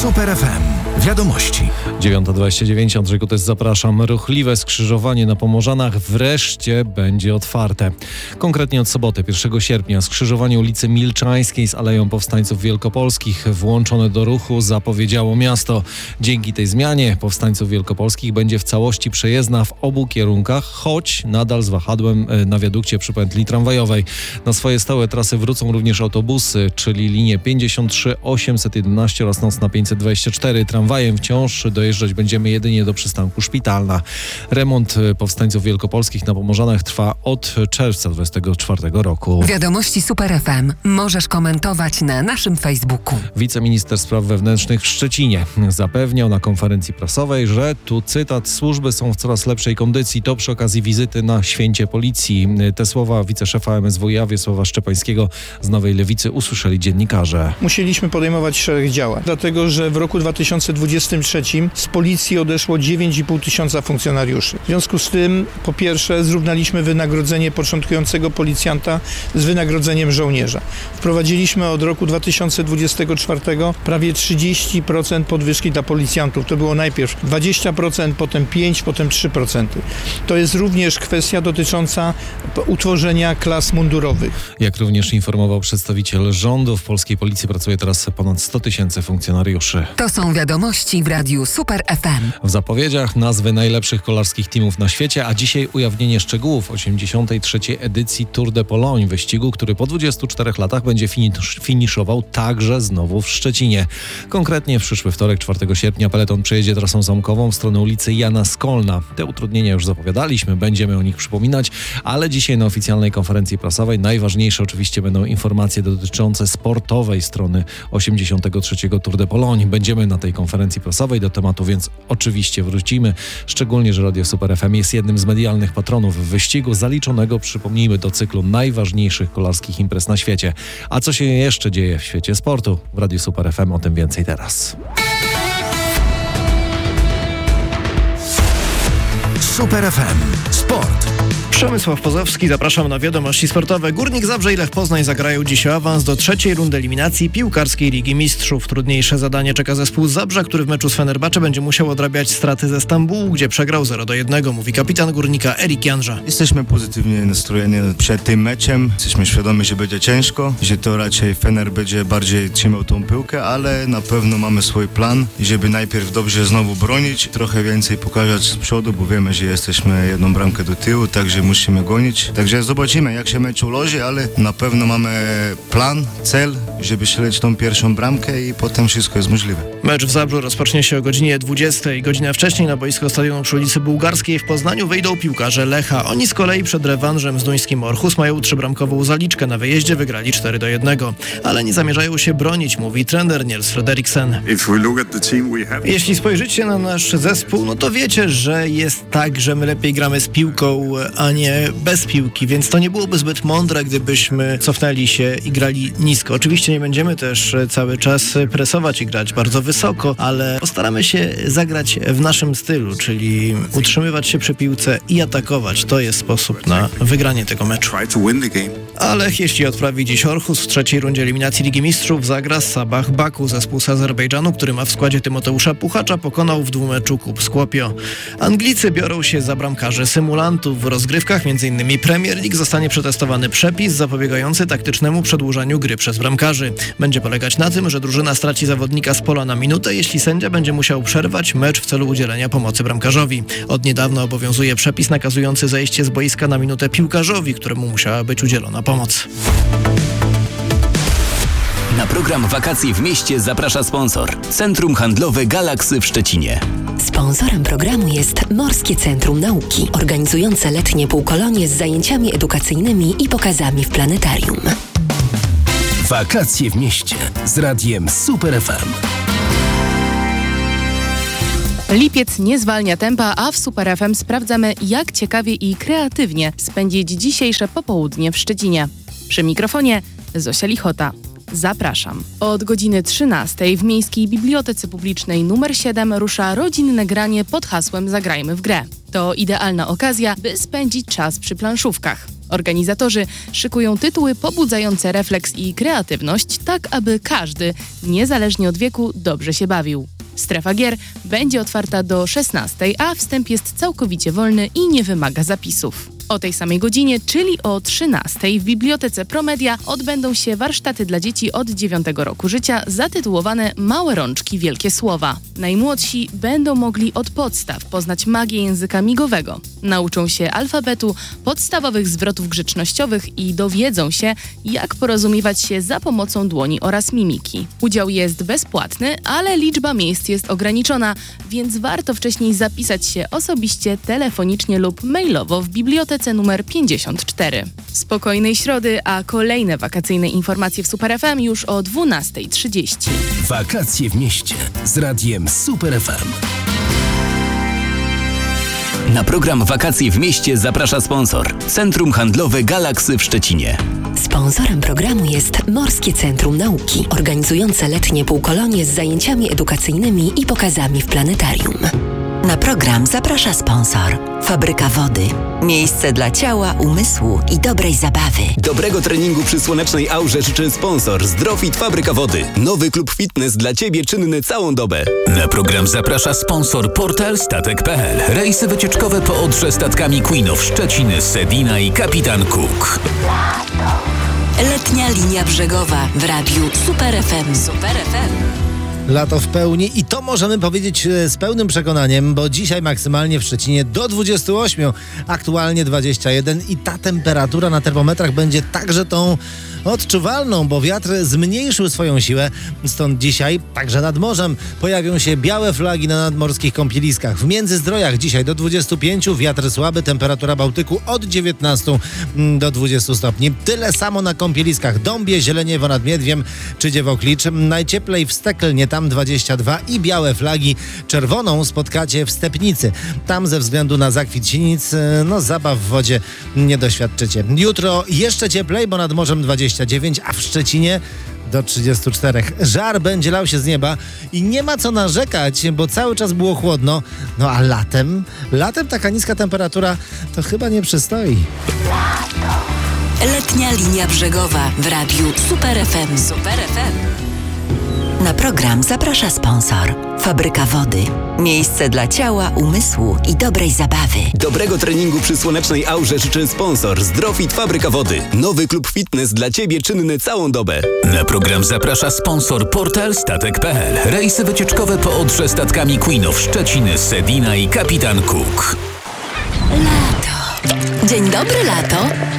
Super FM. Wiadomości. 9:29. Andrzej Kutes, zapraszam. Ruchliwe skrzyżowanie na Pomorzanach wreszcie będzie otwarte. Konkretnie od soboty, 1 sierpnia, skrzyżowanie ulicy Milczańskiej z Aleją Powstańców Wielkopolskich włączone do ruchu zapowiedziało miasto. Dzięki tej zmianie Powstańców Wielkopolskich będzie w całości przejezdna w obu kierunkach, choć nadal z wahadłem na wiadukcie przy pętli tramwajowej. Na swoje stałe trasy wrócą również autobusy, czyli linie 53, 811 oraz nocna 524. Tramwajem wciąż dojeżdżać będziemy jedynie do przystanku Szpitalna. Remont Powstańców Wielkopolskich na Pomorzanach trwa od czerwca 2024 roku. Wiadomości Super FM możesz komentować na naszym Facebooku. Wiceminister Spraw Wewnętrznych w Szczecinie zapewniał na konferencji prasowej, że, tu cytat, służby są w coraz lepszej kondycji. To przy okazji wizyty na Święcie Policji. Te słowa wiceszefa MSWiA Wiesława Szczepańskiego z Nowej Lewicy usłyszeli dziennikarze. Musieliśmy podejmować szereg działań, dlatego że w roku 2023 z policji odeszło 9,5 tysiąca funkcjonariuszy. W związku z tym, po pierwsze, zrównaliśmy wynagrodzenie początkującego policjanta z wynagrodzeniem żołnierza. Wprowadziliśmy od roku 2024 prawie 30% podwyżki dla policjantów. To było najpierw 20%, potem 5%, potem 3%. To jest również kwestia dotycząca utworzenia klas mundurowych. Jak również informował przedstawiciel rządu, w polskiej policji pracuje teraz ponad 100 tysięcy funkcjonariuszy. To są wiadomości w Radiu Super FM. W zapowiedziach nazwy najlepszych kolarskich teamów na świecie, a dzisiaj ujawnienie szczegółów 83. edycji Tour de Pologne, wyścigu, który po 24 latach będzie finiszował także znowu w Szczecinie. Konkretnie w przyszły wtorek, 4 sierpnia, peleton przejedzie trasą zamkową w stronę ulicy Jana Skolna. Te utrudnienia już zapowiadaliśmy, będziemy o nich przypominać, ale dzisiaj na oficjalnej konferencji prasowej najważniejsze oczywiście będą informacje dotyczące sportowej strony 83. Tour de Pologne. Będziemy na tej konferencji prasowej, do tematu więc oczywiście wrócimy, szczególnie, że Radio Super FM jest jednym z medialnych patronów wyścigu zaliczonego, przypomnijmy, do cyklu najważniejszych kolarskich imprez na świecie. A co się jeszcze dzieje w świecie sportu? W Radiu Super FM o tym więcej teraz. Super FM. Sport. Przemysław Pozowski, zapraszam na wiadomości sportowe. Górnik Zabrze i Lech Poznań zagrają dziś o awans do trzeciej rundy eliminacji piłkarskiej Ligi Mistrzów. Trudniejsze zadanie czeka zespół z Zabrza, który w meczu z Fenerbahce będzie musiał odrabiać straty ze Stambułu, gdzie przegrał 0-1, mówi kapitan Górnika Erik Janża. Jesteśmy pozytywnie nastrojeni przed tym meczem. Jesteśmy świadomi, że będzie ciężko, że to raczej Fener będzie bardziej trzymał tą piłkę, ale na pewno mamy swój plan, żeby najpierw dobrze znowu bronić, trochę więcej pokazać z przodu, bo wiemy, że jesteśmy jedną bramkę do tyłu, także musimy gonić. Także zobaczymy, jak się mecz ułoży, ale na pewno mamy plan, cel, żeby strzelić tą pierwszą bramkę i potem wszystko jest możliwe. Mecz w Zabrzu rozpocznie się o godzinie 20. Godzinę wcześniej na boisko stadionu przy ulicy Bułgarskiej w Poznaniu wyjdą piłkarze Lecha. Oni z kolei przed rewanżem z duńskim Orhus mają 3-bramkową zaliczkę. Na wyjeździe wygrali 4-1. Ale nie zamierzają się bronić, mówi trener Niels Frederiksen. Jeśli spojrzycie na nasz zespół, no to wiecie, że jest tak, że my lepiej gramy z piłką, a nie bez piłki, więc to nie byłoby zbyt mądre, gdybyśmy cofnęli się i grali nisko. Oczywiście nie będziemy też cały czas presować i grać bardzo wysoko, ale postaramy się zagrać w naszym stylu, czyli utrzymywać się przy piłce i atakować. To jest sposób na wygranie tego meczu. Ale jeśli odprawi dziś Orhus w trzeciej rundzie eliminacji Ligi Mistrzów, zagra z Sabah Baku. Zespół z Azerbejdżanu, który ma w składzie Tymoteusza Puchacza, pokonał w dwumeczu KUB Skopje. Anglicy biorą się za bramkarzy symulantów. W rozgrywkach m.in. Premier League zostanie przetestowany przepis zapobiegający taktycznemu przedłużaniu gry przez bramkarzy. Będzie polegać na tym, że drużyna straci zawodnika z pola na minutę, jeśli sędzia będzie musiał przerwać mecz w celu udzielenia pomocy bramkarzowi. Od niedawna obowiązuje przepis nakazujący zejście z boiska na minutę piłkarzowi, któremu musiała być udzielona pomoc. Na program Wakacje w mieście zaprasza sponsor. Centrum Handlowe Galaksy w Szczecinie. Sponsorem programu jest Morskie Centrum Nauki, organizujące letnie półkolonie z zajęciami edukacyjnymi i pokazami w planetarium. Wakacje w mieście z Radiem Super FM. Lipiec nie zwalnia tempa, a w Super FM sprawdzamy, jak ciekawie i kreatywnie spędzić dzisiejsze popołudnie w Szczecinie. Przy mikrofonie Zosia Lichota. Zapraszam. Od godziny 13 w Miejskiej Bibliotece Publicznej nr 7 rusza rodzinne granie pod hasłem Zagrajmy w grę. To idealna okazja, by spędzić czas przy planszówkach. Organizatorzy szykują tytuły pobudzające refleks i kreatywność, tak aby każdy, niezależnie od wieku, dobrze się bawił. Strefa gier będzie otwarta do 16, a wstęp jest całkowicie wolny i nie wymaga zapisów. O tej samej godzinie, czyli o 13 w Bibliotece Promedia odbędą się warsztaty dla dzieci od 9 roku życia zatytułowane Małe rączki, wielkie słowa. Najmłodsi będą mogli od podstaw poznać magię języka migowego. Nauczą się alfabetu, podstawowych zwrotów grzecznościowych i dowiedzą się, jak porozumiewać się za pomocą dłoni oraz mimiki. Udział jest bezpłatny, ale liczba miejsc jest ograniczona, więc warto wcześniej zapisać się osobiście, telefonicznie lub mailowo w bibliotece numer 54. Spokojnej środy, a kolejne wakacyjne informacje w Super FM już o 12:30. Wakacje w mieście z radiem Super FM. Na program Wakacje w mieście zaprasza sponsor. Centrum Handlowe Galaksy w Szczecinie. Sponsorem programu jest Morskie Centrum Nauki, organizujące letnie półkolonie z zajęciami edukacyjnymi i pokazami w planetarium. Na program zaprasza sponsor. Fabryka Wody. Miejsce dla ciała, umysłu i dobrej zabawy. Dobrego treningu przy słonecznej aurze życzy sponsor Zdrofit Fabryka Wody. Nowy klub fitness dla Ciebie czynny całą dobę. Na program zaprasza sponsor portal statek.pl. Rejsy wycieczkowe po Odrze statkami Queenów Szczecin, Sedina i Kapitan Cook. Letnia linia brzegowa w radiu Super FM. Super FM. Lato w pełni i to możemy powiedzieć z pełnym przekonaniem, bo dzisiaj maksymalnie w Szczecinie do 28, aktualnie 21 i ta temperatura na termometrach będzie także tą odczuwalną, bo wiatr zmniejszył swoją siłę, stąd dzisiaj także nad morzem pojawią się białe flagi na nadmorskich kąpieliskach. W Międzyzdrojach dzisiaj do 25, wiatr słaby, temperatura Bałtyku od 19 do 20 stopni. Tyle samo na kąpieliskach Dąbie, Zieleniewo nad Miedwiem czy Dziewoklicz. Najcieplej w Steklnie, tam 22 i białe flagi. Czerwoną spotkacie w Stepnicy. Tam ze względu na zakwit sinic, zabaw w wodzie nie doświadczycie. Jutro jeszcze cieplej, bo nad morzem 29, a w Szczecinie do 34. Żar będzie lał się z nieba i nie ma co narzekać, bo cały czas było chłodno. No a latem taka niska temperatura to chyba nie przystoi. Letnia linia brzegowa w radiu Super FM. Super FM. Na program zaprasza sponsor. Fabryka Wody. Miejsce dla ciała, umysłu i dobrej zabawy. Dobrego treningu przy słonecznej aurze życzy sponsor Zdrofit Fabryka Wody. Nowy klub fitness dla Ciebie czynny całą dobę. Na program zaprasza sponsor portal statek.pl. Rejsy wycieczkowe po Odrze statkami Queenów Szczecin, Sedina i Kapitan Cook. Lato. Dzień dobry, lato.